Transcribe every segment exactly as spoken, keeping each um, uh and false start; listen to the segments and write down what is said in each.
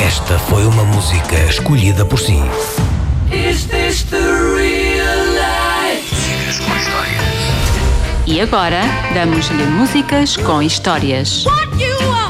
Esta foi uma música escolhida por si. Is this the real life? Músicas com histórias. E agora, damos-lhe músicas com histórias. What you want?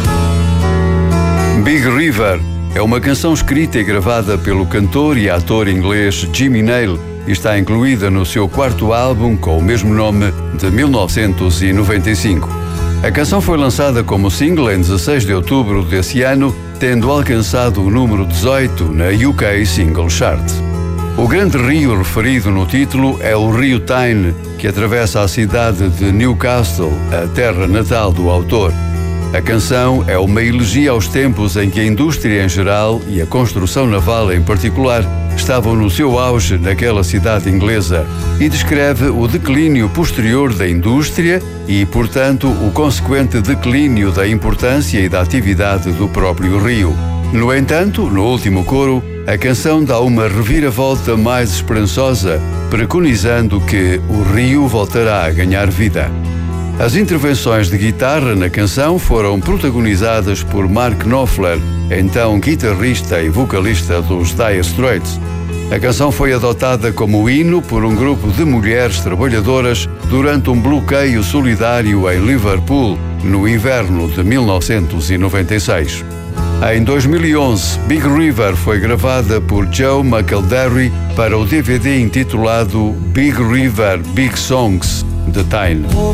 Big River é uma canção escrita e gravada pelo cantor e ator inglês Jimmy Nail e está incluída no seu quarto álbum com o mesmo nome de mil novecentos e noventa e cinco. A canção foi lançada como single em dezasseis de outubro desse ano, tendo alcançado o número dezoito na U K Single Chart. O grande rio referido no título é o rio Tyne, que atravessa a cidade de Newcastle, a terra natal do autor. A canção é uma elegia aos tempos em que a indústria em geral e a construção naval em particular estavam no seu auge naquela cidade inglesa e descreve o declínio posterior da indústria e, portanto, o consequente declínio da importância e da atividade do próprio rio. No entanto, no último coro, a canção dá uma reviravolta mais esperançosa, preconizando que o rio voltará a ganhar vida. As intervenções de guitarra na canção foram protagonizadas por Mark Knopfler, então guitarrista e vocalista dos Dire Straits. A canção foi adotada como hino por um grupo de mulheres trabalhadoras durante um bloqueio solidário em Liverpool, no inverno de mil novecentos e noventa e seis. Em dois mil e onze, Big River foi gravada por Joe McElderry para o D V D intitulado Big River Big Songs, de Tyne.